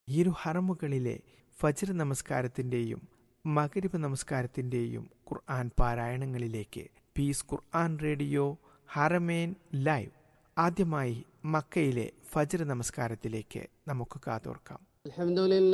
ഇരു ഹറമുകളിലെ ഫജ്ർ നമസ്കാരത്തിൻ്റെയും മഗ്രിബ് നമസ്കാരത്തിൻ്റെയും ഖുർആൻ പാരായണങ്ങളിലേക്ക് പീസ് ഖുർആൻ radio ഹറമേൻ live. ആദ്യമായി മക്കയിലെ ഫജ്ർ നമസ്കാരത്തിലേക്ക് നമുക്ക് കാതോർക്കാം.